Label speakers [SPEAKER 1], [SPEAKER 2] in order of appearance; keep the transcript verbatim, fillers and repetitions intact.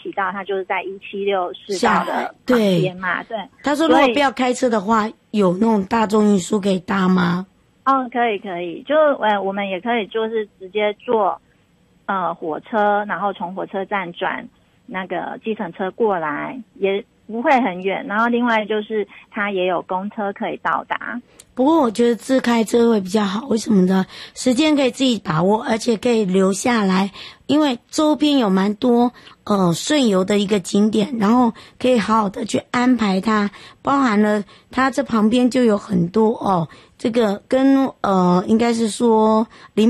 [SPEAKER 1] 体大它就是在一七六市道的旁边嘛，对。
[SPEAKER 2] 他说如果不要开车的话，有那种大众运输可以搭吗？
[SPEAKER 1] 哦，可以可以，就呃我们也可以就是直接坐呃火车，然后从火车站转那个计程车过来，也不会很远。然后另外就是它也有公车可以到达。
[SPEAKER 2] 不过我觉得自开车会比较好，为什么呢？时间可以自己把握，而且可以留下来，因为周边有蛮多呃顺游的一个景点，然后可以好好的去安排它，包含了它这旁边就有很多哦，这个跟呃应该是说邻